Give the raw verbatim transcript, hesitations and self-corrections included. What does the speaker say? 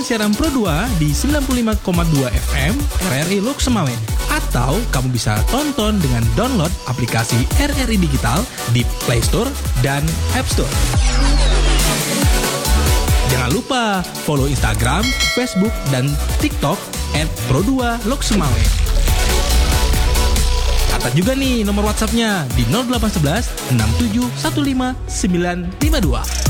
siaran Pro dua di sembilan puluh lima koma dua F M R R I Lok Semawe. Atau kamu bisa tonton dengan download aplikasi R R I Digital di Play Store dan App Store. Jangan lupa follow Instagram, Facebook, dan TikTok at Pro dua Lok Semawe. Catat juga nih nomor WhatsApp-nya di nol delapan satu satu enam tujuh satu lima sembilan lima dua.